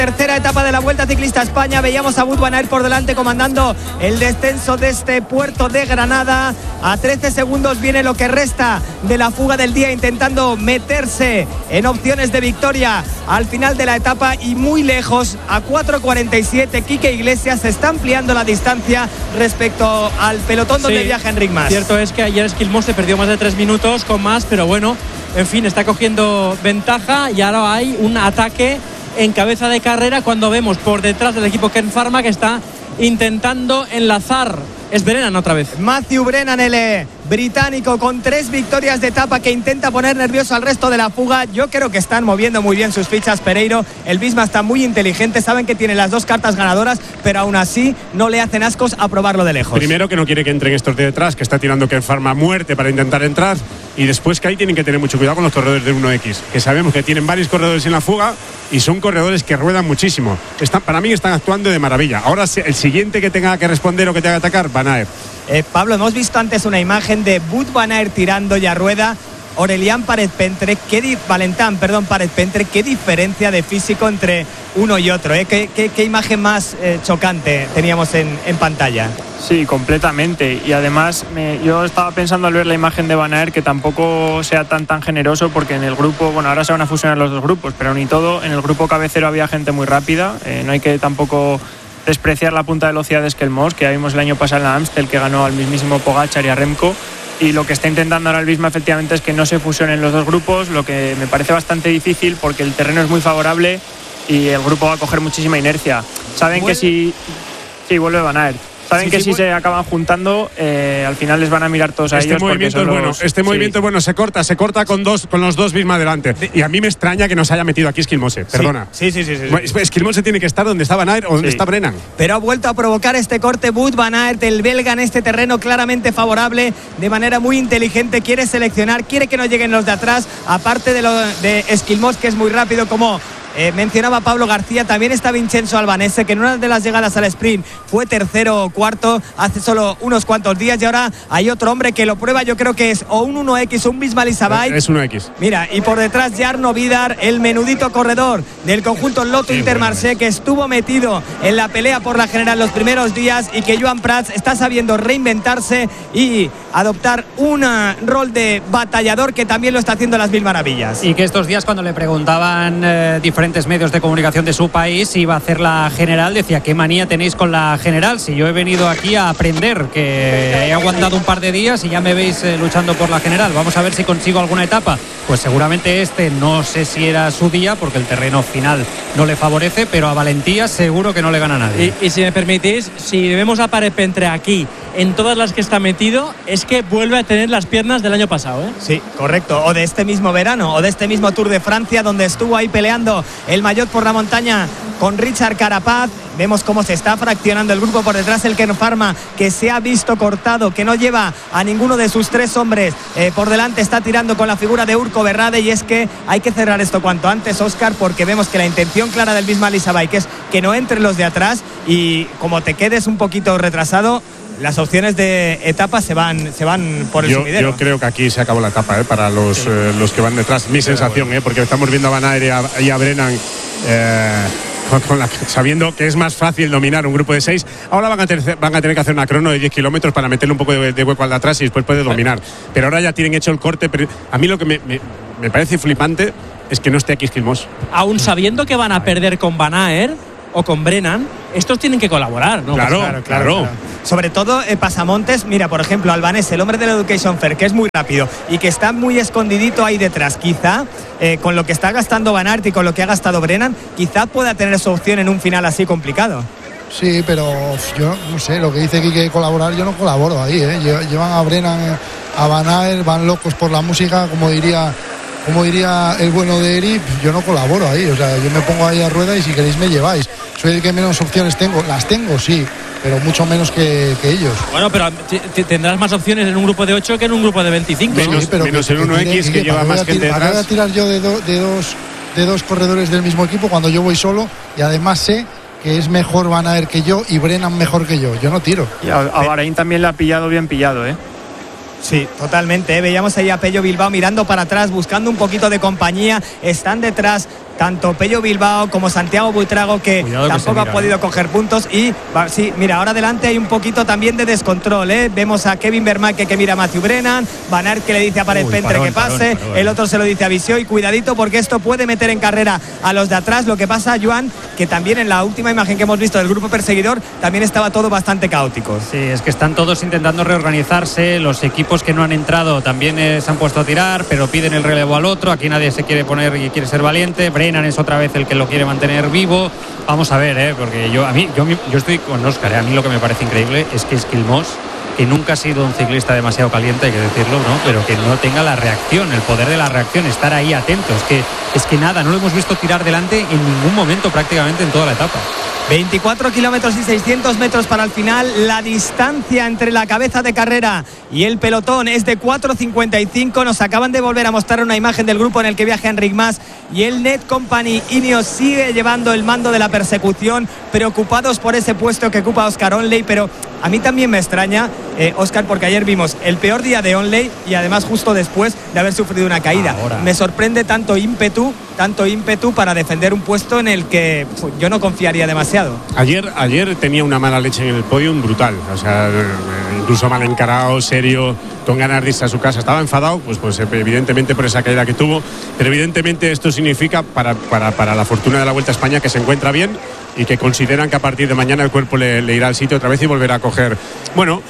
Tercera etapa de la Vuelta Ciclista a España. Veíamos a Wout van Aert por delante comandando el descenso de este puerto de Granada. A 13 segundos viene lo que resta de la fuga del día, intentando meterse en opciones de victoria al final de la etapa, y muy lejos, a 4:47. Quique Iglesias se está ampliando la distancia respecto al pelotón donde viaja Enric Mas. Cierto es que ayer Esquilmos se perdió más de 3 minutos con Mas, pero bueno, en fin, está cogiendo ventaja y ahora hay un ataque en cabeza de carrera cuando vemos por detrás del equipo Kern Pharma que está intentando enlazar. Es Brennan otra vez. Matthew Brennan, el británico, con 3 victorias de etapa, que intenta poner nervioso al resto de la fuga. Yo creo que están moviendo muy bien sus fichas, Pereiro. El Visma está muy inteligente, saben que tiene las 2 cartas ganadoras, pero aún así no le hacen ascos a probarlo de lejos. Primero, que no quiere que entren estos de detrás, que está tirando Kern Pharma a muerte para intentar entrar. Y después, que ahí tienen que tener mucho cuidado con los corredores de 1X, que sabemos que tienen varios corredores en la fuga y son corredores que ruedan muchísimo. Para mí están actuando de maravilla. Ahora el siguiente que tenga que responder o que tenga que atacar, Van Aert. Pablo, hemos visto antes una imagen de Wout van Aert tirando ya rueda. Aurelian Paret-Pentre, Paret-Pentre, qué diferencia de físico entre uno y otro, ¿eh? Qué imagen más chocante teníamos en pantalla. Sí, completamente. Y además yo estaba pensando al ver la imagen de Van Aert que tampoco sea tan generoso, porque en el grupo, bueno, ahora se van a fusionar los 2 grupos, pero ni todo, en el grupo cabecero había gente muy rápida. No hay que tampoco despreciar la punta de velocidad de Esquelmos, que ya vimos el año pasado en la Amstel, que ganó al mismísimo Pogačar y a Remco. Y lo que está intentando ahora el Visma efectivamente es que no se fusionen los 2 grupos, lo que me parece bastante difícil porque el terreno es muy favorable y el grupo va a coger muchísima inercia. Saben que si... Sí, vuelve Van Aert. Saben que si se acaban juntando, al final les van a mirar todos a ellos. Movimiento es bueno. Movimiento es bueno. Se corta con los 2 Visma adelante. Y a mí me extraña que nos haya metido aquí Esquilmose. Perdona. Sí. Esquilmose tiene que estar donde está Van Aert o donde está Brennan. Pero ha vuelto a provocar este corte Wout van Aert, el belga, en este terreno claramente favorable, de manera muy inteligente. Quiere seleccionar, quiere que no lleguen los de atrás. Aparte de Esquilmos, que es muy rápido, como mencionaba Pablo García, también está Vincenzo Albanese, que en una de las llegadas al sprint fue tercero o cuarto hace solo unos cuantos días, y ahora hay otro hombre que lo prueba. Yo creo que es o un 1X o un Visma Lease-a-Bike. Es 1X. Mira, y por detrás Jarno Vidar, el menudito corredor del conjunto Lotto Intermarché, que estuvo metido en la pelea por la general los primeros días, y que Joan Prats está sabiendo reinventarse y adoptar un rol de batallador, que también lo está haciendo a las mil maravillas. Y que estos días, cuando le preguntaban diferentes medios de comunicación de su país si iba a hacer la general, decía: ¿qué manía tenéis con la general? Si yo he venido aquí a aprender, que he aguantado un par de días y ya me veis luchando por la general. Vamos a ver si consigo alguna etapa. Pues seguramente no sé si era su día, porque el terreno final no le favorece, pero a valentía seguro que no le gana a nadie. Y si me permitís, si vemos a Paret-Pentre aquí en todas las que está metido, es que vuelve a tener las piernas del año pasado, ¿eh? Sí, correcto. O de este mismo verano, o de este mismo Tour de Francia, donde estuvo ahí peleando el maillot por la montaña con Richard Carapaz. Vemos cómo se está fraccionando el grupo por detrás. El Kern Pharma, que se ha visto cortado, que no lleva a ninguno de sus 3 hombres por delante, está tirando con la figura de Urco Berrade. Y es que hay que cerrar esto cuanto antes, Óscar, porque vemos que la intención clara del Visma Lease-a-Bike es que no entren los de atrás, y como te quedes un poquito retrasado, las opciones de etapa se van por el sumidero. Yo creo que aquí se acabó la etapa, para los que van detrás. Mi sensación, porque estamos viendo a Van Aert y a Brennan sabiendo que es más fácil dominar un grupo de 6. Ahora van a tener que hacer una crono de 10 kilómetros para meterle un poco de hueco al de atrás y después puede dominar. Pero ahora ya tienen hecho el corte. Pero a mí lo que me parece flipante es que no esté aquí Esquilmos. Aún sabiendo que van a perder con Van Aert o con Brennan, estos tienen que colaborar, ¿no? Claro. Sobre todo Pasamontes, mira, por ejemplo, Albanese, el hombre de la Education Fair, que es muy rápido y que está muy escondidito ahí detrás. Quizá con lo que está gastando Van Aert y con lo que ha gastado Brennan, quizá pueda tener su opción en un final así complicado. Sí, pero yo no sé, lo que dice Quique, colaborar, yo no colaboro ahí, ¿eh? Llevan a Brennan, a Van Aert, van locos por la música, como diría el bueno de Eric. Yo no colaboro ahí, o sea, yo me pongo ahí a rueda y si queréis me lleváis. Soy el que menos opciones tengo, las tengo, sí, pero mucho menos que ellos. Bueno, pero tendrás más opciones en un grupo de 8 que en un grupo de 25. Menos el 1X, que lleva más gente detrás. Voy a tirar yo de dos corredores del mismo equipo cuando yo voy solo, y además sé que es mejor Van Aert que yo y Brennan mejor que yo. Yo no tiro. Y a Bahrein también le ha pillado bien pillado, ¿eh? Sí, totalmente. Veíamos ahí a Pello Bilbao mirando para atrás, buscando un poquito de compañía. Están detrás tanto Pello Bilbao como Santiago Buitrago, que tampoco ha podido coger puntos. Y sí, mira, ahora adelante hay un poquito también de descontrol, ¿eh? Vemos a Kevin Vermaeke que mira a Matthew Brennan, Van Aert que le dice a Pérez Pentre que pase, el otro se lo dice a Visio, y cuidadito porque esto puede meter en carrera a los de atrás. Lo que pasa, Joan, que también en la última imagen que hemos visto del grupo perseguidor también estaba todo bastante caótico. Sí, es que están todos intentando reorganizarse, los equipos que no han entrado también se han puesto a tirar, pero piden el relevo al otro, aquí nadie se quiere poner y quiere ser valiente. Brennan es otra vez el que lo quiere mantener vivo. Vamos a ver, porque yo estoy con Óscar, a mí lo que me parece increíble es que Esquilmós, que nunca ha sido un ciclista demasiado caliente, hay que decirlo, ¿no? Pero que no tenga la reacción, el poder de la reacción, estar ahí atentos, es que nada, no lo hemos visto tirar delante en ningún momento prácticamente en toda la etapa. 24 kilómetros y 600 metros para el final. La distancia entre la cabeza de carrera y el pelotón es de 4.55. Nos acaban de volver a mostrar una imagen del grupo en el que viaja Enric Mas, y el Net Company Ineos sigue llevando el mando de la persecución, preocupados por ese puesto que ocupa Oscar Onley. Pero a mí también me extraña, Óscar, porque ayer vimos el peor día de Onley y además justo después de haber sufrido una caída. Me sorprende tanto ímpetu para defender un puesto en el que yo no confiaría demasiado. Ayer tenía una mala leche en el podium brutal, o sea, incluso mal encarado, serio, con ganas de irse a su casa. Estaba enfadado, pues evidentemente por esa caída que tuvo, pero evidentemente esto significa para la fortuna de la Vuelta a España que se encuentra bien y que consideran que a partir de mañana el cuerpo le irá al sitio otra vez y volverá a coger. Bueno,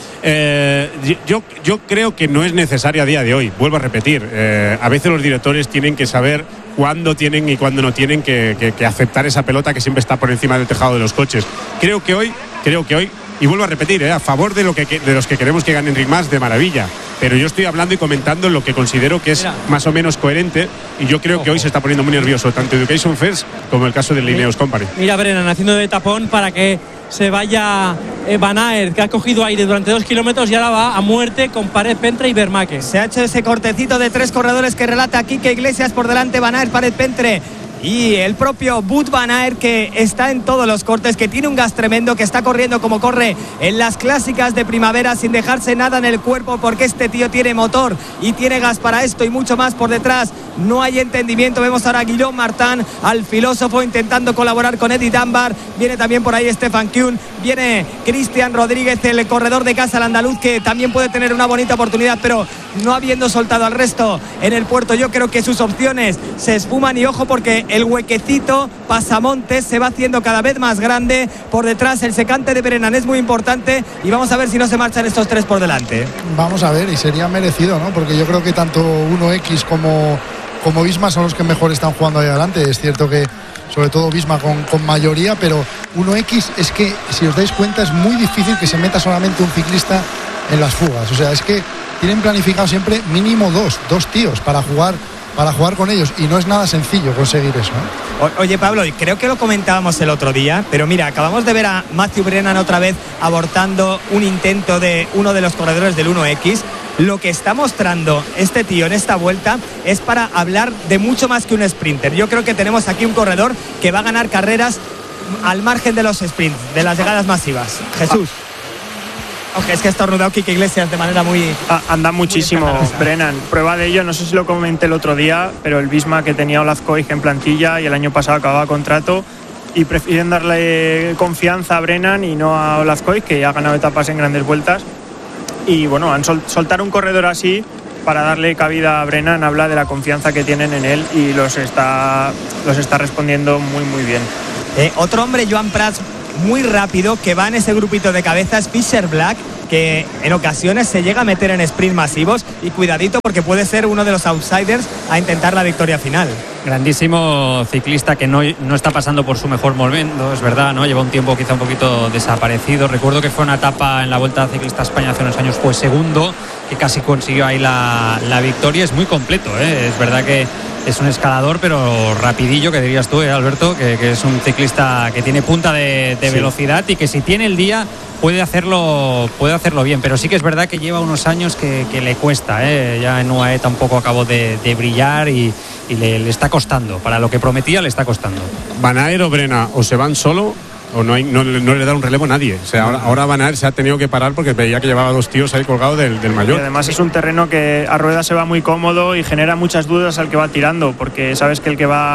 yo creo que no es necesario a día de hoy, vuelvo a repetir, a veces los directores tienen que saber cuándo tienen y cuándo no tienen que aceptar esa pelota que siempre está por encima del tejado de los coches. Creo que hoy, y vuelvo a repetir, a favor de los que queremos que gane Enric Mas, de maravilla, pero yo estoy hablando y comentando lo que considero que es más o menos coherente, y yo creo que hoy se está poniendo muy nervioso tanto Education First como el caso del Ineos Company. Mira Brennan haciendo de tapón para que se vaya Van Aert, que ha cogido aire durante 2 kilómetros y ahora va a muerte con Pérez Pentre y Vermaeke. Se ha hecho ese cortecito de 3 corredores que relata Quique Iglesias, por delante Van Aert, Pérez Pentre y el propio Wout van Aert, que está en todos los cortes, que tiene un gas tremendo, que está corriendo como corre en las clásicas de primavera sin dejarse nada en el cuerpo, porque este tío tiene motor y tiene gas para esto y mucho más por detrás. No hay entendimiento. Vemos ahora a Guillaume Martin, al filósofo, intentando colaborar con Eddie Dunbar. Viene también por ahí Stefan Kuhn, viene Cristian Rodríguez, el corredor de casa, el andaluz, que también puede tener una bonita oportunidad, pero no habiendo soltado al resto en el puerto, yo creo que sus opciones se esfuman. Y ojo, porque el huequecito pasamontes se va haciendo cada vez más grande por detrás. El secante de Brennan es muy importante y vamos a ver si no se marchan estos tres por delante. Vamos a ver, y sería merecido, ¿no? Porque yo creo que tanto 1X como Visma son los que mejor están jugando ahí adelante. Es cierto que sobre todo Visma con mayoría, pero 1X es que, si os dais cuenta, es muy difícil que se meta solamente un ciclista en las fugas. O sea, es que tienen planificado siempre mínimo dos tíos para jugar con ellos, y no es nada sencillo conseguir eso, ¿eh? Oye, Pablo, creo que lo comentábamos el otro día, pero mira, acabamos de ver a Matthew Brennan otra vez abortando un intento de uno de los corredores del 1X. Lo que está mostrando este tío en esta vuelta es para hablar de mucho más que un sprinter. Yo creo que tenemos aquí un corredor que va a ganar carreras al margen de los sprints, de las llegadas masivas. Jesús. Aunque es que ha estornudado Quique Iglesias de manera muy... anda muchísimo Brennan. Prueba de ello, no sé si lo comenté el otro día, pero el Visma, que tenía Olaf Koig en plantilla y el año pasado acababa contrato, y prefieren darle confianza a Brennan y no a Olaf Koig, que ya ha ganado etapas en grandes vueltas. Y bueno, soltar un corredor así para darle cabida a Brennan habla de la confianza que tienen en él, y los está respondiendo muy muy bien. Otro hombre, Joan Prats, muy rápido, que va en ese grupito de cabezas, Fisher Black, que en ocasiones se llega a meter en sprint masivos, y cuidadito porque puede ser uno de los outsiders a intentar la victoria final. Grandísimo ciclista que no está pasando por su mejor momento, es verdad, ¿no? Lleva un tiempo quizá un poquito desaparecido. Recuerdo que fue una etapa en la Vuelta Ciclista a España hace unos años, fue segundo, que casi consiguió ahí la victoria. Es muy completo, ¿eh? Es verdad que es un escalador, pero rapidillo, que dirías tú, Alberto, que es un ciclista que tiene punta de velocidad, y que si tiene el día puede hacerlo bien, pero sí que es verdad que lleva unos años que le cuesta, ya en UAE tampoco acabó de brillar, y le está costando, para lo que prometía le está costando. Van Aert o Brennan o se van solo o no le da un relevo a nadie. O sea, ahora Van Aert se ha tenido que parar porque veía que llevaba dos tíos ahí colgados del maillot. Y además es un terreno que a rueda se va muy cómodo y genera muchas dudas al que va tirando, porque sabes que el que va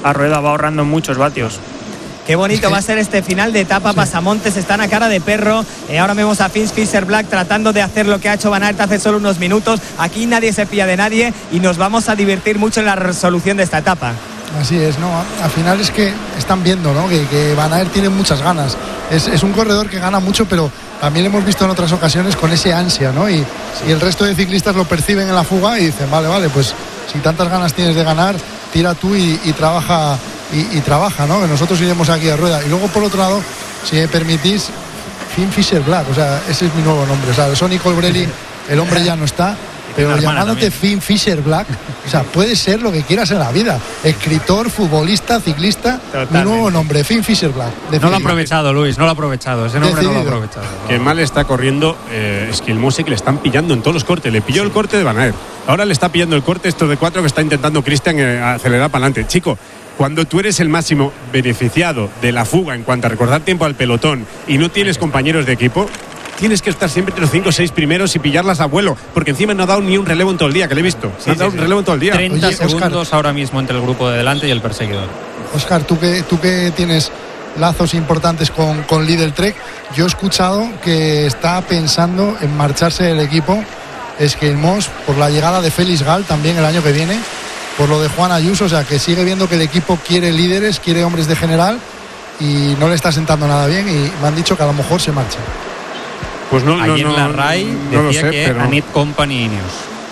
a Rueda, va ahorrando muchos vatios. Qué bonito va a ser este final de etapa. Pasamontes están a cara de perro. Ahora vemos a Finn Fisher-Black tratando de hacer lo que ha hecho Van Aert hace solo unos minutos. Aquí nadie se fía de nadie y nos vamos a divertir mucho en la resolución de esta etapa. Así es, ¿no? Al final es que están viendo, ¿no? Que Van Aert tiene muchas ganas. Es un corredor que gana mucho, pero también lo hemos visto en otras ocasiones con ese ansia, ¿no? Y el resto de ciclistas lo perciben en la fuga y dicen, vale, pues si tantas ganas tienes de ganar, tira tú y trabaja. Y trabaja, ¿no? Que nosotros iremos aquí a Rueda. Y luego, por otro lado, si me permitís, Finn Fisher-Black, o sea, ese es mi nuevo nombre. O sea, Sonny Colbrelli, el hombre ya no está, pero llamándote Finn Fisher-Black, o sea, puede ser lo que quieras en la vida. Escritor, futbolista, ciclista. Totalmente. Mi nuevo nombre, Finn Fisher-Black. No lo ha aprovechado, Luis, no lo ha aprovechado. Ese nombre no lo ha aprovechado. Qué mal está corriendo Skjelmose, que le están pillando en todos los cortes. Le pilló el corte de Van Aert. Ahora le está pillando el corte estos de 4 que está intentando Christian acelerar para adelante. Chico, cuando tú eres el máximo beneficiado de la fuga en cuanto a recordar tiempo al pelotón y no tienes compañeros de equipo, tienes que estar siempre entre los 5 o 6 primeros y pillarlas a vuelo, porque encima no ha dado ni un relevo en todo el día, que le he visto. No ha dado un relevo en todo el día. 30 segundos ahora mismo entre el grupo de delante y el perseguidor. Óscar, tú que tienes lazos importantes con Lidl Trek, yo he escuchado que está pensando en marcharse del equipo Skjelmose por la llegada de Félix Gall también el año que viene, por lo de Juan Ayuso, o sea, que sigue viendo que el equipo quiere líderes, quiere hombres de general y no le está sentando nada bien y me han dicho que a lo mejor se marcha. Pues ayer en la RAI decía que pero... Anit Company Ineos.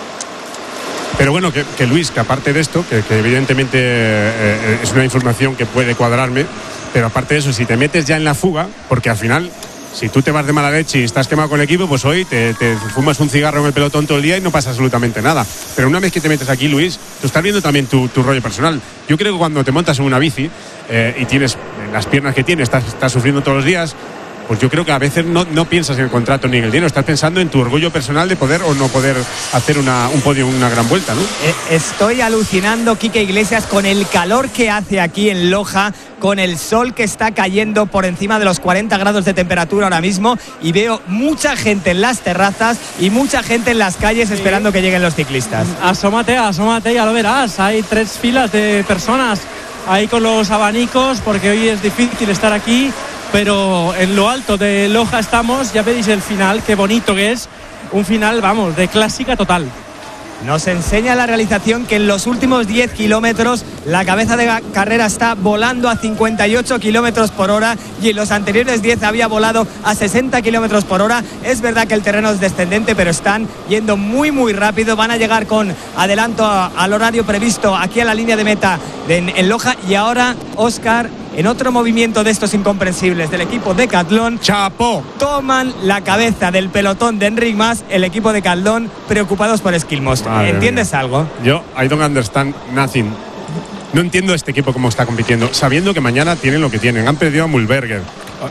Pero bueno, que Luis, que aparte de esto, que evidentemente es una información que puede cuadrarme, pero aparte de eso, si te metes ya en la fuga, porque al final, si tú te vas de mala leche y estás quemado con el equipo, pues hoy te fumas un cigarro en el pelotón todo el día y no pasa absolutamente nada. Pero una vez que te metes aquí, Luis, tú estás viendo también tu rollo personal. Yo creo que cuando te montas en una bici y tienes las piernas que tienes, estás sufriendo todos los días, pues yo creo que a veces no piensas en el contrato ni en el dinero, estás pensando en tu orgullo personal de poder o no poder hacer un podio, una gran vuelta, ¿no? Estoy alucinando, Quique Iglesias, con el calor que hace aquí en Loja, con el sol que está cayendo por encima de los 40 grados de temperatura ahora mismo, y veo mucha gente en las terrazas y mucha gente en las calles esperando que lleguen los ciclistas. Asómate, ya lo verás, hay 3 filas de personas ahí con los abanicos, porque hoy es difícil estar aquí, pero en lo alto de Loja estamos. Ya veis el final, qué bonito que es, un final, vamos, de clásica total. Nos enseña la realización que en los últimos 10 kilómetros la cabeza de carrera está volando a 58 kilómetros por hora y en los anteriores 10 había volado a 60 kilómetros por hora. Es verdad que el terreno es descendente, pero están yendo muy muy rápido. Van a llegar con adelanto al horario previsto aquí a la línea de meta en Loja. Y ahora, Óscar, en otro movimiento de estos incomprensibles del equipo Decathlon, ¡chapo!, toman la cabeza del pelotón de Enric Mas, el equipo Decathlon, preocupados por Skjelmose. ¿Entiendes algo? Yo, I don't understand nothing. No entiendo este equipo cómo está compitiendo, sabiendo que mañana tienen lo que tienen. Han perdido a Mühlberger.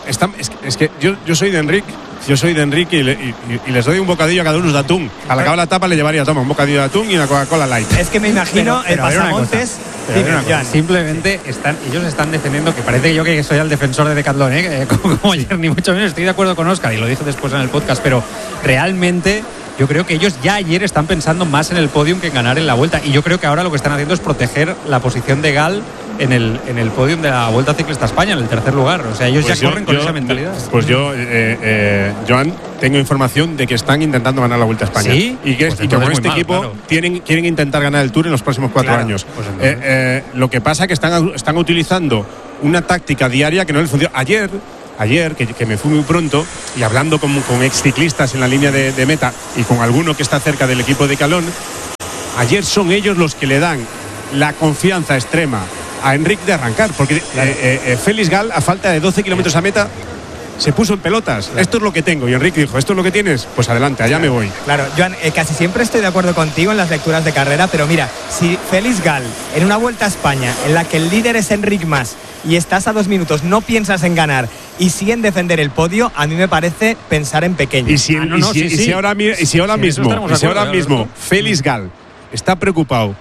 Es que yo soy de Enric. Yo soy de Enrique y les doy un bocadillo a cada uno de atún. Al acabar la etapa le llevaría un bocadillo de atún y una Coca-Cola Light. Es que me imagino el Pasamontes. Simplemente ellos están defendiendo, que parece yo que soy el defensor de Decathlon, como ayer, ni mucho menos. Estoy de acuerdo con Óscar y lo dije después en el podcast, pero realmente yo creo que ellos ya ayer están pensando más en el podium que en ganar en la Vuelta, y yo creo que ahora lo que están haciendo es proteger la posición de Gall en el podium de la Vuelta Ciclista España, en el tercer lugar. O sea, ellos pues ya corren con esa mentalidad. Pues yo, Joan, tengo información de que están intentando ganar la Vuelta a España. ¿Sí? Y que con este equipo quieren intentar ganar el Tour en los próximos 4 años. Pues lo que pasa es que están utilizando una táctica diaria que no les funciona. Ayer, que me fui muy pronto, y hablando con ex ciclistas en la línea de meta y con alguno que está cerca del equipo de Calón, ayer son ellos los que le dan la confianza extrema a Enric de arrancar, porque Félix Gall, a falta de 12 kilómetros a meta, se puso en pelotas. Claro. Esto es lo que tengo. Y Enric dijo, ¿esto es lo que tienes? Pues adelante, allá me voy. Claro, Joan, casi siempre estoy de acuerdo contigo en las lecturas de carrera, pero mira, si Félix Gall, en una Vuelta a España, en la que el líder es Enric Mas, y estás a 2 minutos, no piensas en ganar y sí en defender el podio, a mí me parece pensar en pequeño. Y si ahora mismo Félix Gall está preocupado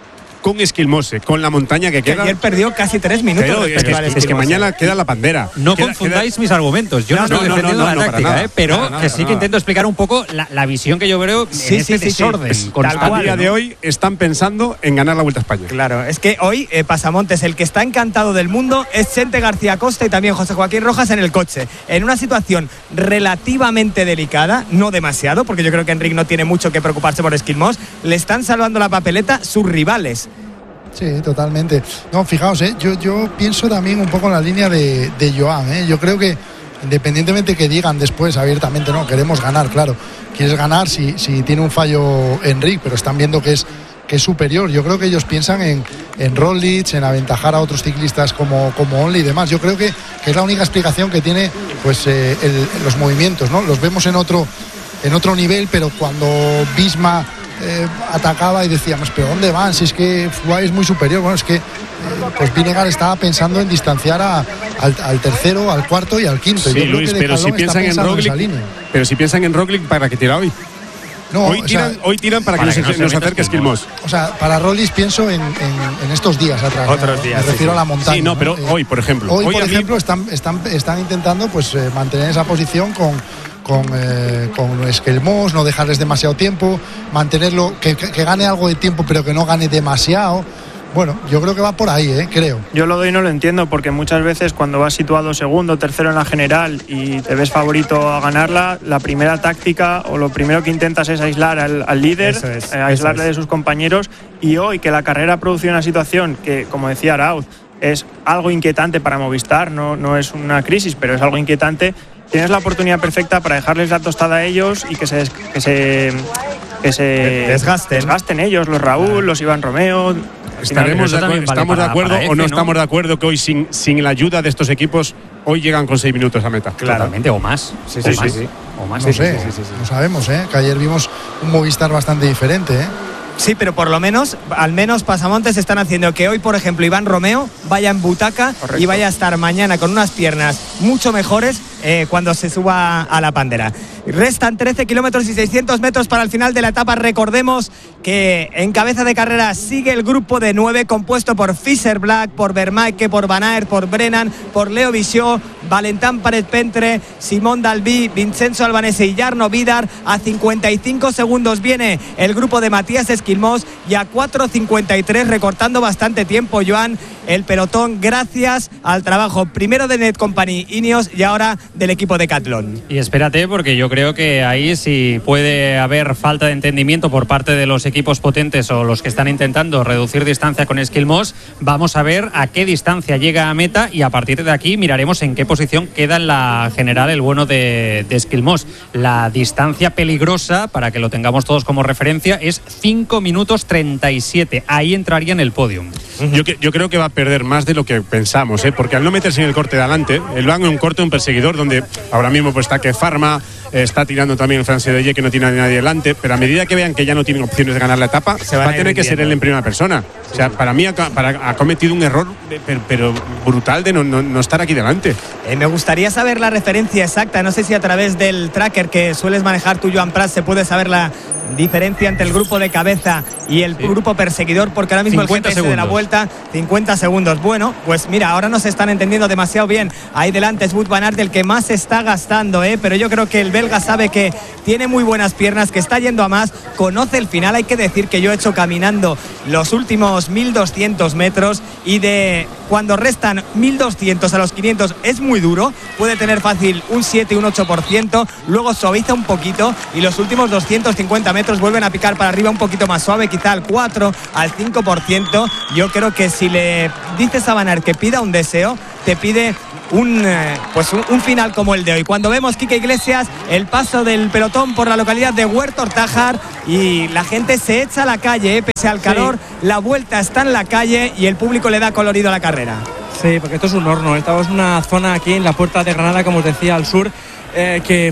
con Esquilmose, con la montaña que queda. Ayer perdió casi 3 minutos. Pero es que mañana queda la Pandera. No confundáis mis argumentos. Yo no estoy defendiendo la táctica, pero que sí que intento explicar un poco la visión que yo veo en este desorden. A día de hoy están pensando en ganar la Vuelta a España. Claro, es que hoy Pasamontes, el que está encantado del mundo es Chente García Costa y también José Joaquín Rojas en el coche. En una situación relativamente delicada, no demasiado, porque yo creo que Enric no tiene mucho que preocuparse por Esquilmos, le están salvando la papeleta sus rivales. Sí, totalmente. No, fijaos, yo pienso también un poco en la línea de Joan. Yo creo que independientemente que digan después abiertamente, no, queremos ganar, claro. Quieres ganar si tiene un fallo Enric, pero están viendo que es superior. Yo creo que ellos piensan en Roglic, en aventajar a otros ciclistas como Only y demás. Yo creo que es la única explicación que tiene pues los movimientos, ¿no? Los vemos en otro nivel, pero cuando Visma atacaba y decíamos, pero ¿dónde van? Si es que Fluay es muy superior. Bueno, es que pues Vinegar estaba pensando en distanciar al tercero, al cuarto y al quinto. Sí, Luis, pero si piensan en Roglic, ¿para qué tira hoy? No, hoy tiran para que nos acerque Esquilmos. O sea, para Roglic pienso en estos días atrás. Otros días. Me refiero a la montaña. Sí, no, pero hoy, por ejemplo. Hoy por ejemplo, están intentando pues mantener esa posición con Esquilmos, no dejarles demasiado tiempo, mantenerlo, que gane algo de tiempo, pero que no gane demasiado. Bueno, yo creo que va por ahí, creo. Yo lo doy y no lo entiendo, porque muchas veces cuando vas situado segundo, tercero en la general y te ves favorito a ganarla, la primera táctica o lo primero que intentas es aislar al líder, aislarle de sus compañeros. Y hoy que la carrera ha producido una situación que, como decía Arauz, es algo inquietante para Movistar, no es una crisis, pero es algo inquietante. Tienes la oportunidad perfecta para dejarles la tostada a ellos y que se desgasten ellos, los Raúl, los Iván Romeo. ¿Estamos de acuerdo o no estamos de acuerdo que hoy sin la ayuda de estos equipos hoy llegan con 6 minutos a meta? Claramente, o más. Sí. O más. No sé, no sabemos, que ayer vimos un Movistar bastante diferente, Sí, pero por lo menos, al menos Pasamontes están haciendo que hoy, por ejemplo, Iván Romeo vaya en butaca. Correcto. Y vaya a estar mañana con unas piernas mucho mejores cuando se suba a la Pandera. Restan 13 kilómetros y 600 metros para el final de la etapa. Recordemos que en cabeza de carrera sigue el grupo de 9 compuesto por Fischer Black, por Vermaeke, por Van Aert, por Brennan, por Leo Vichot, Valentin Paret-Pentre, Simón Dalby, Vincenzo Albanese y Jarno Vidar. A 55 segundos viene el grupo de Matías Esquilmos y a 4.53, recortando bastante tiempo, Joan, el pelotón, gracias al trabajo primero de Netcompany Ineos y ahora del equipo de Decathlon. Y espérate, porque yo creo que ahí sí puede haber falta de entendimiento por parte de los equipos potentes o los que están intentando reducir distancia con Esquilmos. Vamos a ver a qué distancia llega a meta y a partir de aquí miraremos en qué posición queda en la general el bueno de Esquilmos. La distancia peligrosa, para que lo tengamos todos como referencia, es 5 minutos 37. Ahí entraría en el podium. Yo creo que va a perder más de lo que pensamos, porque al no meterse en el corte de adelante, él va en un corte de un perseguidor donde ahora mismo pues está Kefarma, está tirando también el Francis de Ye, que no tiene a nadie delante, pero a medida que vean que ya no tienen opciones de ganar la etapa, va a tener que ser él en primera persona. O sea, para mí ha cometido un error pero brutal de no estar aquí delante. Me gustaría saber la referencia exacta, no sé si a través del tracker que sueles manejar tú, Joan Prats, se puede saber la diferencia entre el grupo de cabeza y el grupo perseguidor, porque ahora mismo el GPS de la vuelta, 50 segundos. Bueno, pues mira, ahora no se están entendiendo demasiado bien. Ahí delante es Wout van Aert el que más se está gastando, pero yo creo que el belga sabe que tiene muy buenas piernas, que está yendo a más, conoce el final. Hay que decir que yo he hecho caminando los últimos 1.200 metros y de cuando restan 1.200 a los 500 es muy duro, puede tener fácil un 7, un 8%, luego suaviza un poquito y los últimos 250 metros vuelven a picar para arriba un poquito más suave, quizá al 4, al 5%. Yo creo que si le dices a Van Aert que pida un deseo, te pide un final como el de hoy. Cuando vemos, Quique Iglesias, el paso del pelotón por la localidad de Huerta Ortájar y la gente se echa a la calle, pese al calor, la vuelta está en la calle y el público le da colorido a la carrera. Sí, porque esto es un horno. Estamos en una zona aquí en la Puerta de Granada, como os decía, al sur, que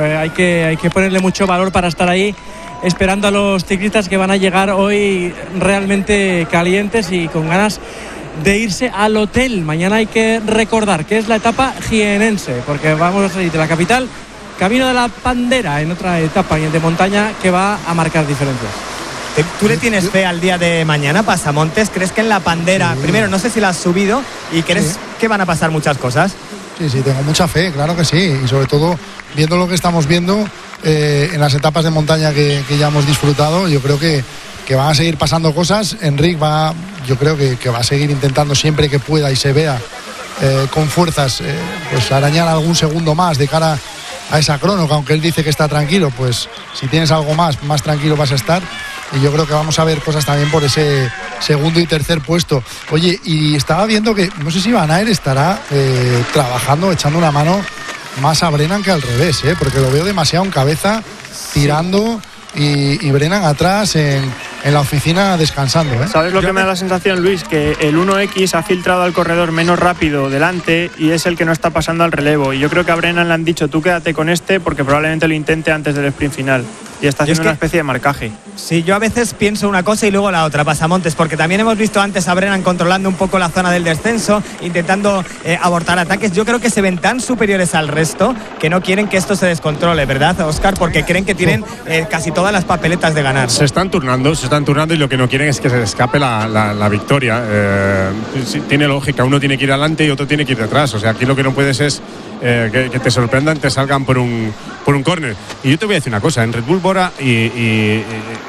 hay que ponerle mucho valor para estar ahí esperando a los ciclistas que van a llegar hoy realmente calientes y con ganas de irse al hotel. Mañana hay que recordar que es la etapa jienense, porque vamos a salir de la capital camino de la Pandera en otra etapa de montaña que va a marcar diferencias. ¿Tú le tienes fe al día de mañana, Pasamontes? ¿Crees que en la Pandera, primero, no sé si la has subido y crees que van a pasar muchas cosas? Sí, tengo mucha fe, claro que sí. Y sobre todo, viendo lo que estamos viendo en las etapas de montaña que ya hemos disfrutado, yo creo que van a seguir pasando cosas. Enric yo creo que va a seguir intentando siempre que pueda y se vea con fuerzas, pues arañar algún segundo más de cara a esa crono, que aunque él dice que está tranquilo, pues si tienes algo más tranquilo vas a estar. Y yo creo que vamos a ver cosas también por ese segundo y tercer puesto. Oye, y estaba viendo que, no sé si Van Aert estará trabajando, echando una mano más a Brennan que al revés, porque lo veo demasiado en cabeza, tirando, y Brennan atrás en la oficina descansando. ¿Sabes lo que me da la sensación, Luis? Que el 1X ha filtrado al corredor menos rápido delante y es el que no está pasando al relevo. Y yo creo que a Brennan le han dicho, tú quédate con este porque probablemente lo intente antes del sprint final. Y está haciendo una especie de marcaje. Sí, yo a veces pienso una cosa y luego la otra, Pasamontes, porque también hemos visto antes a Brennan controlando un poco la zona del descenso, intentando abortar ataques. Yo creo que se ven tan superiores al resto que no quieren que esto se descontrole, ¿verdad, Óscar? Porque creen que tienen casi todas las papeletas de ganar. Se están turnando y lo que no quieren es que se les escape la victoria. Tiene lógica, uno tiene que ir adelante y otro tiene que ir detrás. O sea, aquí lo que no puedes es que te sorprendan, te salgan por un córner. Y yo te voy a decir una cosa, en Red Bull Bora y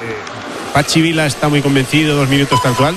Pachi Vila está muy convencido, 2 minutos tal cual.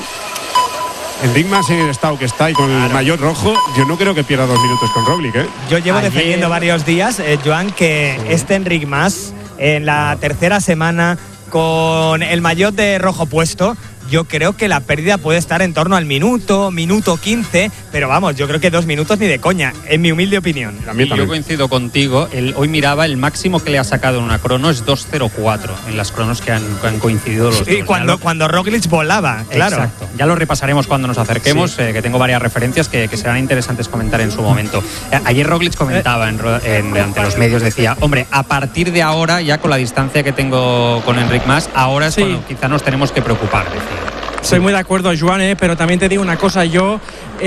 Enric Mas en el estado que está y con el maillot rojo, yo no creo que pierda 2 minutos con Roglic. Yo llevo defendiendo varios días, Joan, que Enric Mas en la tercera semana con el maillot de rojo puesto, yo creo que la pérdida puede estar en torno al minuto 15, pero vamos, yo creo que 2 minutos ni de coña, en mi humilde opinión. Y yo coincido contigo, hoy miraba, el máximo que le ha sacado en una crono es 2.04 en las cronos que han coincidido los dos. Y cuando Roglic volaba, claro. Exacto, ya lo repasaremos cuando nos acerquemos, que tengo varias referencias que serán interesantes comentar en su momento. Ayer Roglic comentaba ante los medios, decía, hombre, a partir de ahora, ya con la distancia que tengo con Enric Mas, ahora es cuando quizá nos tenemos que preocupar, decía. Soy muy de acuerdo, Joan, pero también te digo una cosa, yo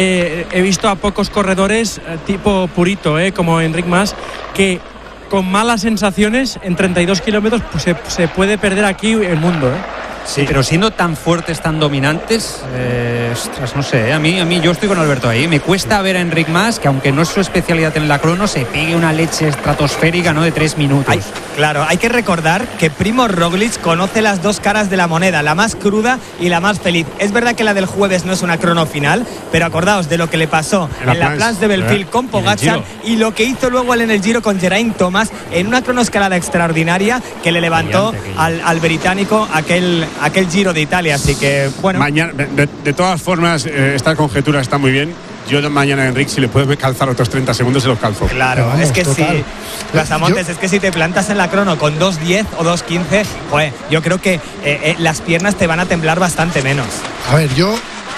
he visto a pocos corredores tipo Purito, como Enric Mas, que con malas sensaciones en 32 kilómetros pues se puede perder aquí el mundo. Sí, pero siendo tan fuertes, tan dominantes, ostras, no sé, a mí yo estoy con Alberto ahí. Me cuesta ver a Enric Mas, que aunque no es su especialidad en la crono, se pegue una leche estratosférica, ¿no?, de 3 minutos. Claro, hay que recordar que Primo Roglic conoce las dos caras de la moneda, la más cruda y la más feliz. Es verdad que la del jueves no es una crono final, pero acordaos de lo que le pasó en la Plans de Belfield con Pogačar y lo que hizo luego él en el Giro con Geraint Thomas en una cronoescalada extraordinaria que le levantó al británico aquel Giro de Italia. Así que, bueno. Mañana, de todas formas, esta conjetura está muy bien. Yo mañana a Enric, si le puedes calzar otros 30 segundos, se los calzo. Claro, vamos, es que total. Es que si te plantas en la crono con 2.10 o 2.15, joder, yo creo que las piernas te van a temblar bastante menos. A ver, yo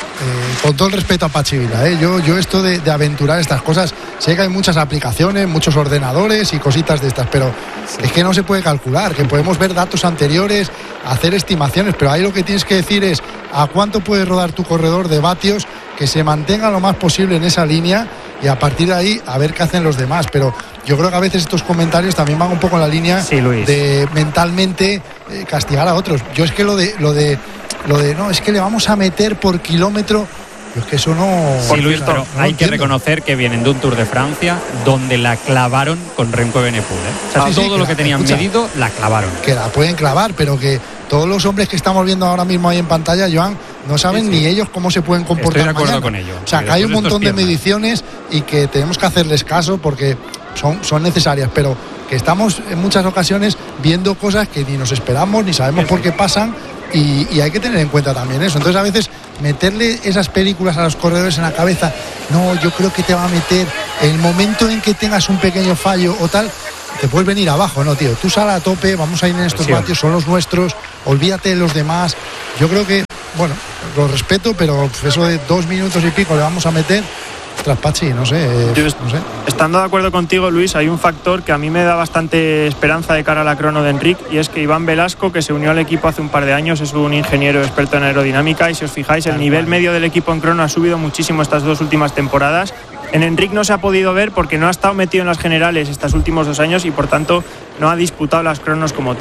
con todo el respeto a Pachi Vila, yo esto de aventurar estas cosas, sé que hay muchas aplicaciones, muchos ordenadores y cositas de estas, pero es que no se puede calcular, que podemos ver datos anteriores, hacer estimaciones, pero ahí lo que tienes que decir es a cuánto puede rodar tu corredor de vatios, que se mantenga lo más posible en esa línea y a partir de ahí a ver qué hacen los demás. Pero yo creo que a veces estos comentarios también van un poco en la línea de mentalmente castigar a otros. Yo es que lo de no, es que le vamos a meter por kilómetro. Es que eso no. Sí, Luis, pero hay que reconocer que vienen de un Tour de Francia donde la clavaron con Remco Evenepoel. O sea, todo lo que tenían medido la clavaron. Que la pueden clavar, pero que todos los hombres que estamos viendo ahora mismo ahí en pantalla, Joan, no saben ni ellos cómo se pueden comportar. Estoy de acuerdo mañana. Con ello. O sea, que hay un montón de mediciones y que tenemos que hacerles caso porque son necesarias, pero que estamos en muchas ocasiones viendo cosas que ni nos esperamos ni sabemos por qué pasan. Y hay que tener en cuenta también eso. Entonces a veces meterle esas películas a los corredores en la cabeza, no, yo creo que te va a meter el momento en que tengas un pequeño fallo o tal, te puedes venir abajo, no, tío, tú sal a tope, vamos a ir en estos vatios, son los nuestros, olvídate de los demás. Yo creo que, bueno, lo respeto, pero eso de 2 minutos y pico le vamos a meter. Traspachi, no sé. Estando de acuerdo contigo, Luis, hay un factor que a mí me da bastante esperanza de cara a la crono de Enric, y es que Iván Velasco, que se unió al equipo hace un par de años, es un ingeniero experto en aerodinámica, y si os fijáis, el nivel medio del equipo en crono ha subido muchísimo estas 2 últimas temporadas. En Enric no se ha podido ver porque no ha estado metido en las generales estos últimos 2 años y por tanto no ha disputado las cronos como tal.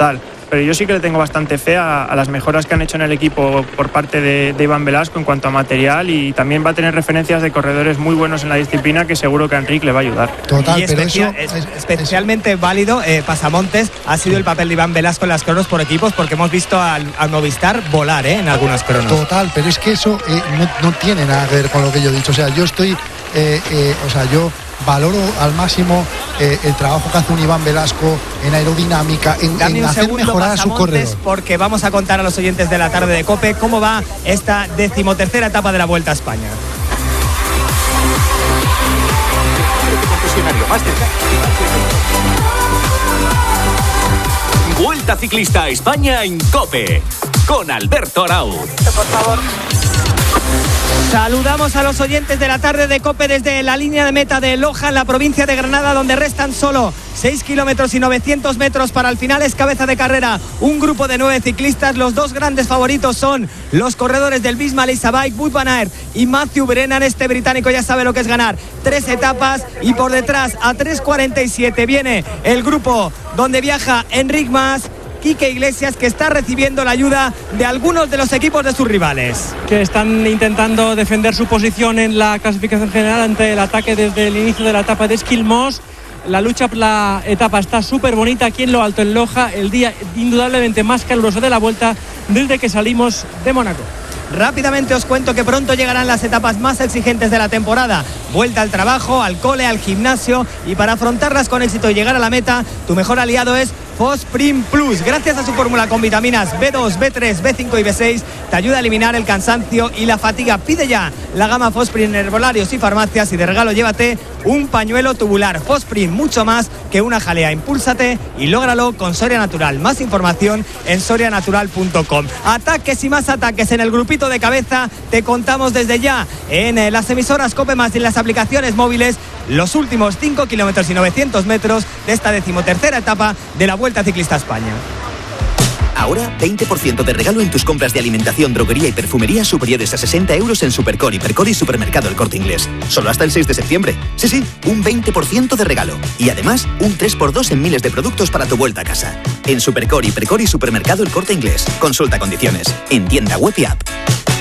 pero yo sí que le tengo bastante fe a las mejoras que han hecho en el equipo por parte de Iván Velasco en cuanto a material, y también va a tener referencias de corredores muy buenos en la disciplina que seguro que a Enric le va a ayudar. Total, y pero eso especialmente válido, Pasamontes, ha sido el papel de Iván Velasco en las cronos por equipos, porque hemos visto al Movistar volar en algunas cronos. Total, pero es que eso no tiene nada que ver con lo que yo he dicho. O sea, yo estoy, yo valoro al máximo el trabajo que hace un Iván Velasco en aerodinámica, en hacer mejorar a su corredor. Porque vamos a contar a los oyentes de la tarde de COPE cómo va esta 13ª etapa de la Vuelta a España. Vuelta Ciclista a España en COPE con Alberto Arau. Por favor. Saludamos a los oyentes de la tarde de COPE desde la línea de meta de Loja, en la provincia de Granada, donde restan solo 6 kilómetros y 900 metros para el final. Es cabeza de carrera un grupo de 9 ciclistas. Los dos grandes favoritos son los corredores del Visma Lease Bike, Wout van Aert y Matthew Brennan. Este británico ya sabe lo que es ganar 3 etapas, y por detrás a 3:47 viene el grupo donde viaja Enric Mas, Quique Iglesias, que está recibiendo la ayuda de algunos de los equipos de sus rivales, que están intentando defender su posición en la clasificación general ante el ataque desde el inicio de la etapa de Esquilmos. La lucha por la etapa está súper bonita aquí en lo alto, en Loja, el día indudablemente más caluroso de la Vuelta desde que salimos de Mónaco. Rápidamente os cuento que pronto llegarán las etapas más exigentes de la temporada. Vuelta al trabajo, al cole, al gimnasio, y para afrontarlas con éxito y llegar a la meta, tu mejor aliado es Fosprin Plus. Gracias a su fórmula con vitaminas B2, B3, B5 y B6, te ayuda a eliminar el cansancio y la fatiga. Pide ya la gama Fosprin en herbolarios y farmacias, y de regalo llévate un pañuelo tubular. Fosprin, mucho más que una jalea. Impúlsate y lógralo con Soria Natural. Más información en sorianatural.com. Ataques y más ataques en el grupito de cabeza. Te contamos desde ya en las emisoras COPE más y en las aplicaciones móviles los últimos 5 kilómetros y 900 metros de esta 13ª etapa de la Vuelta Ciclista a España. Ahora 20% de regalo en tus compras de alimentación, droguería y perfumería superiores a 60 euros en Supercore, Hipercor y Supermercado El Corte Inglés. Solo hasta el 6 de septiembre. Sí, un 20% de regalo. Y además, un 3x2 en miles de productos para tu vuelta a casa. En Supercore, Hipercor y Supermercado El Corte Inglés. Consulta condiciones. En tienda web y app.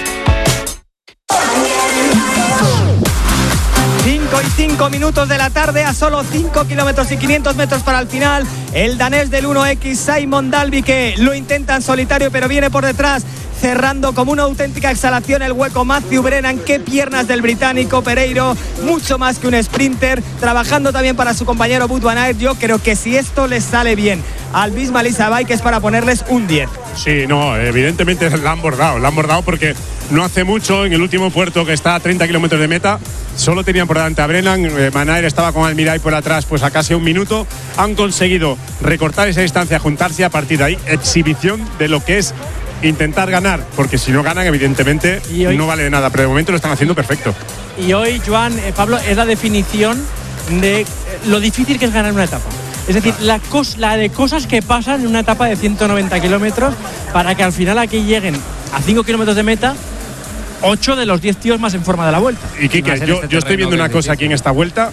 5 minutos de la tarde, a solo 5 kilómetros y 500 metros para el final. El danés del 1X, Simon Dalby, que lo intenta en solitario, pero viene por detrás, cerrando como una auténtica exhalación el hueco Matthew Brennan. Qué piernas del británico Pereiro, mucho más que un sprinter, trabajando también para su compañero Wout van Aert. Yo creo que si esto les sale bien al Visma Lease Bike es para ponerles un 10. Sí, no, evidentemente la han bordado porque no hace mucho, en el último puerto, que está a 30 kilómetros de meta, solo tenían por delante a Brennan. Van Aert estaba con Almiray por atrás, pues a casi un minuto. Han conseguido recortar esa distancia, juntarse, a partir de ahí exhibición de lo que es intentar ganar, porque si no ganan, evidentemente hoy no vale de nada, pero de momento lo están haciendo perfecto. Y hoy, Joan, Pablo, es la definición de lo difícil que es ganar una etapa. Es decir, la de cosas que pasan en una etapa de 190 kilómetros para que al final aquí lleguen a 5 kilómetros de meta 8 de los 10 tíos más en forma de la Vuelta. Y Quique, yo estoy viendo una cosa aquí en esta Vuelta.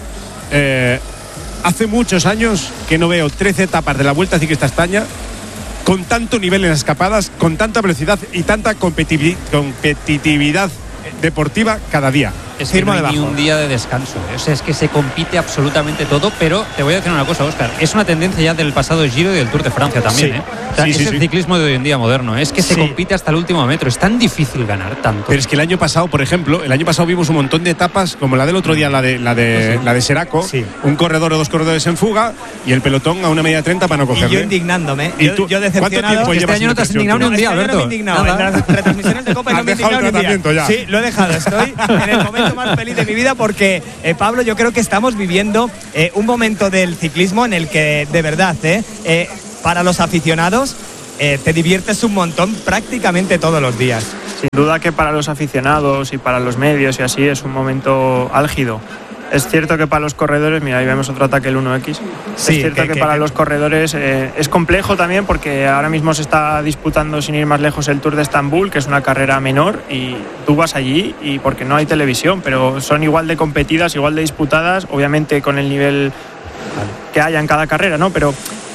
Hace muchos años que no veo 13 etapas de la Vuelta Ciclista a España con tanto nivel en las escapadas, con tanta velocidad y tanta competitividad deportiva cada día. Es que no hay ni un día de descanso, O sea, es que se compite absolutamente todo, pero te voy a decir una cosa, Óscar, es una tendencia ya del pasado Giro y del Tour de Francia también, sí. O sea, es el ciclismo de hoy en día moderno, es que se compite hasta el último metro, es tan difícil ganar tanto. Pero es que el año pasado, por ejemplo, vimos un montón de etapas, como la del otro día, la de Seraco, un corredor o dos corredores en fuga y el pelotón a una media 30 para no cogerle. Y yo indignándome, ¿Cuánto yo decepcionado. tiempo este año no te has indignado ni un día, Alberto. No me he indignado, en las retransmisiones de Copa no me he indignado ni un día. Ya. Sí, lo he dejado, estoy en el momento más feliz de mi vida porque, Pablo, yo creo que estamos viviendo un momento del ciclismo en el que, de verdad, para los aficionados, te diviertes un montón prácticamente todos los días. Sin duda que para los aficionados y para los medios y así es un momento álgido. Es cierto que para los corredores, mira, ahí vemos otro ataque, el 1X. Sí, es cierto que para los corredores es complejo también porque ahora mismo se está disputando, sin ir más lejos, el Tour de Estambul, que es una carrera menor, y tú vas allí y porque no hay televisión, pero son igual de competidas, igual de disputadas, obviamente con el nivel que haya en cada carrera, ¿no? Pero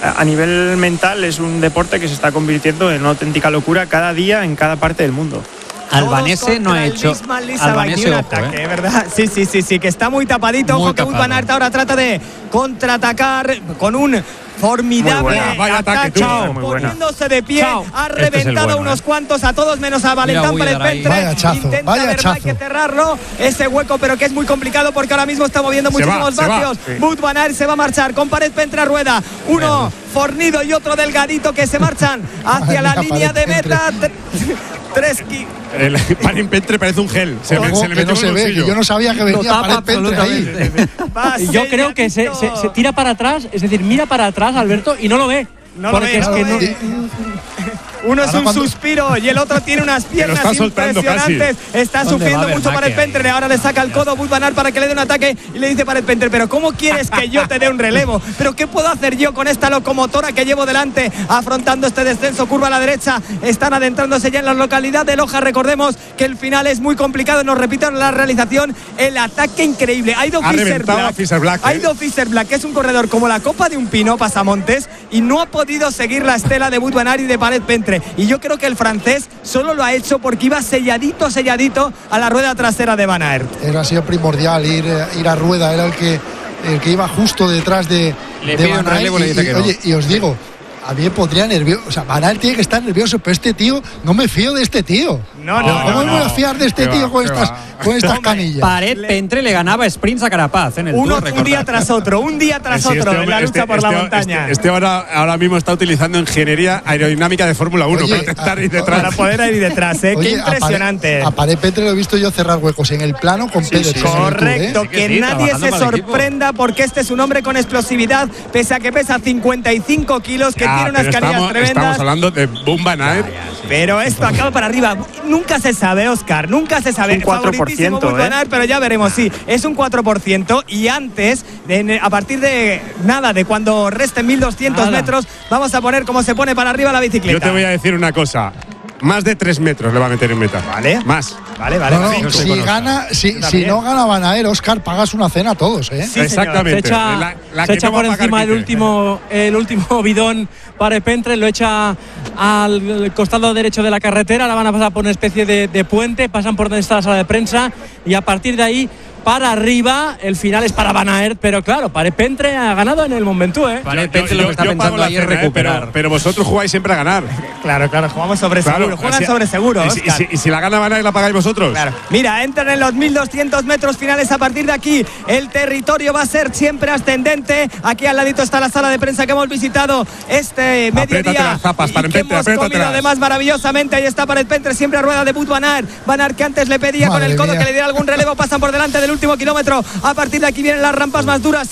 a nivel mental es un deporte que se está convirtiendo en una auténtica locura cada día en cada parte del mundo. Albanese no ha hecho. Albanese, un ojo, ataque, ¿verdad? Sí, que está muy tapadito. Muy ojo que Wout van Aert ahora trata de contraatacar con un formidable ataque, poniéndose de pie. Ha reventado unos cuantos a todos menos a Valentin Pérez-Pentre. Vaya hay que cerrarlo ese hueco, pero que es muy complicado porque ahora mismo está moviendo muchísimos vatios. Wout van Aert se va a marchar con Pérez-Pentre a rueda. Uno fornido y otro delgadito que se marchan hacia la línea de meta. 3 El Pérez-Pentre parece un gel. Se le mete no se ve, que yo no sabía que venía Pérez-Pentre ahí. Yo creo que se tira para atrás, es decir, mira para atrás, Alberto, y no lo ve. Uno es un suspiro y el otro tiene unas piernas impresionantes. Está sufriendo mucho Pérez-Pentre. Ahora le saca el codo Wout van Aert para que le dé un ataque y le dice Pérez-Pentre, pero ¿cómo quieres que yo te dé un relevo? ¿Pero qué puedo hacer yo con esta locomotora que llevo delante afrontando este descenso? Curva a la derecha. Están adentrándose ya en la localidad de Loja. Recordemos que el final es muy complicado. Nos repiten la realización. El ataque increíble. Aido Fischer Black, que es un corredor como la copa de un pino, pasamontes, y no ha podido seguir la estela de Wout van Aert y de Pérez-Pentre. Y yo creo que el francés solo lo ha hecho porque iba selladito a la rueda trasera de Van Aert. Era sido primordial ir a rueda, era el que iba justo detrás de Van Aert. Oye, y os digo, a mí me pondría nervioso. O sea, Van Aert tiene que estar nervioso, pero este tío, no me fío de este tío. ¿Cómo me voy a fiar de este tío con estas canillas? Pérez-Pentre le ganaba sprints a Carapaz en el Tour. Un día tras otro en la lucha por la montaña. Este ahora mismo está utilizando ingeniería aerodinámica de Fórmula 1 para estar ahí detrás. Para poder ir detrás, Qué impresionante. A Pérez-Pentre lo he visto yo cerrar huecos en el plano con Pérez. Correcto, que nadie se sorprenda porque este es un hombre con explosividad, pese a que pesa 55 kilos, que tiene unas carillas tremendas. Estamos hablando de Wout van Aert. Pero esto acaba para arriba. Nunca se sabe, Óscar, nunca se sabe. Un 4%, Van Aert, pero ya veremos, sí. Es un 4%. Y antes, a partir de cuando resten 1.200 metros, vamos a poner cómo se pone para arriba la bicicleta. Yo te voy a decir una cosa. Más de 3 metros le va a meter en meta. Vale. Más. Vale. No, si no gana Van Aert, Óscar, pagas una cena a todos, Sí, exactamente. Se echa por encima el último bidón Pérez-Pentre, lo echa al costado derecho de la carretera. La van a pasar por una especie de puente, pasan por donde está la sala de prensa y a partir de ahí para arriba, el final es para Van Aert, pero claro, Pérez-Pentre ha ganado en el Momento, Pérez-Pentre lo que está pensando ahí es recuperar. Pero vosotros jugáis siempre a ganar. Claro, jugamos sobre seguro. Juegan sobre seguro, y si la gana Van Aert, la pagáis vosotros. Claro. Mira, entran en los 1.200 metros finales. A partir de aquí, el territorio va a ser siempre ascendente. Aquí al ladito está la sala de prensa que hemos visitado este mediodía. Que hemos comido además maravillosamente. Ahí está Pérez-Pentre, siempre a rueda de Wout van Aert. Van Aert, que antes le pedía con el codo que le diera algún relevo, pasan por delante del último kilómetro. A partir de aquí vienen las rampas más duras,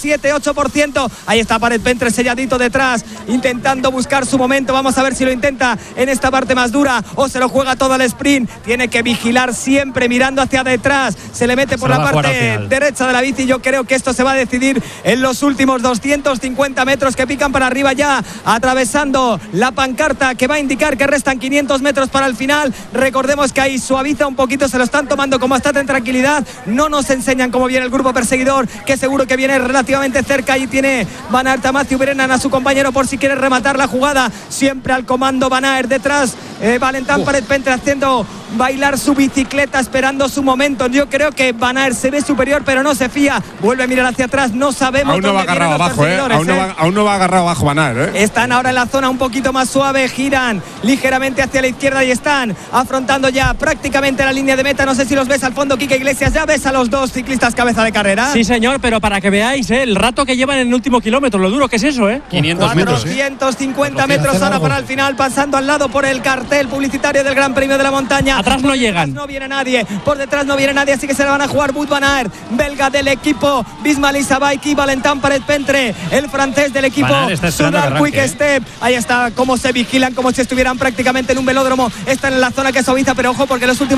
7-8%. Ahí está Pérez-Pentre selladito detrás, intentando buscar su momento. Vamos a ver si lo intenta en esta parte más dura o se lo juega todo al sprint. Tiene que vigilar siempre mirando hacia detrás. Se le mete por la parte derecha de la bici. Yo creo que esto se va a decidir en los últimos 250 metros que pican para arriba, ya atravesando la pancarta que va a indicar que restan 500 metros para el final. Recordemos que ahí suaviza un poquito, se lo están tomando con bastante tranquilidad. No nos enseñan cómo viene el grupo perseguidor, que seguro que viene relativamente cerca. Ahí tiene Van Aert a Matthew Brennan, a su compañero, por si quiere rematar la jugada. Siempre al comando Van Aert detrás. Valentin Pérez-Pentre haciendo bailar su bicicleta, esperando su momento. Yo creo que Van Aert se ve superior, pero no se fía. Vuelve a mirar hacia atrás, no sabemos. Aún no va agarrado abajo, aún no va agarrado abajo Van Aert, Están ahora en la zona un poquito más suave, giran ligeramente hacia la izquierda y están afrontando ya prácticamente la línea de meta. No sé si los ves al fondo, Quique Iglesias. Ya ves a los dos ciclistas cabeza de carrera. Sí, señor, pero para que veáis el rato que llevan en el último kilómetro, lo duro que es eso, 500 metros. 450 metros ahora para el final, pasando al lado por el cartel publicitario del Gran Premio de la Montaña. Atrás no llegan. No viene nadie, por detrás no viene nadie, así que se la van a jugar Wout van Aert, belga del equipo Bismaliza Bike, y Valentin Pérez-Pentre, el francés del equipo Soudal Quick Step. Ahí está cómo se vigilan, como si estuvieran prácticamente en un velódromo. Están en la zona que suaviza, pero ojo, porque los últimos